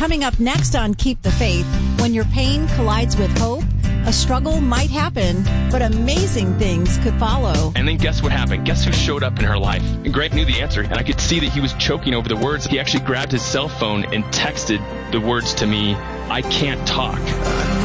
Coming up next on Keep the Faith, when your pain collides with hope, a struggle might happen, but amazing things could follow. And then guess what happened? Guess who showed up in her life? And Greg knew the answer, and I could see that he was choking over the words. He actually grabbed his cell phone and texted the words to me, "I can't talk."